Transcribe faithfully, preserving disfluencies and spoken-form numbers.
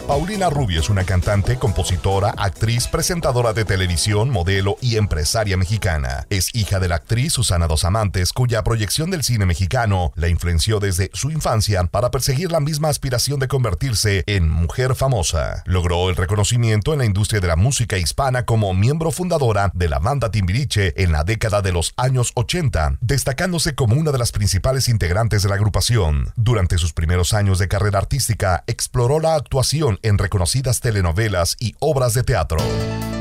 Paulina Rubio es una cantante, compositora, actriz, presentadora de televisión, modelo y empresaria mexicana. Es hija de la actriz Susana Dos Amantes, cuya proyección del cine mexicano la influenció desde su infancia para perseguir la misma aspiración de convertirse en mujer famosa. Logró el reconocimiento en la industria de la música hispana como miembro fundadora de la banda Timbiriche en la década de los años ochenta, destacándose como una de las principales integrantes de la agrupación. Durante sus primeros años de carrera artística, exploró la actuación en reconocidas telenovelas y obras de teatro.